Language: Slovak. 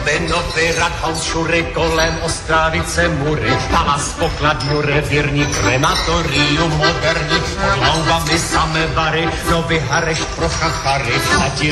Nový Rathaus, Šury, kolem Ostrávice, mury, palác, pokladňu, revírní, krematorium, moderní, pod laubami samé bary, Nový Harešť pro chachary, a ti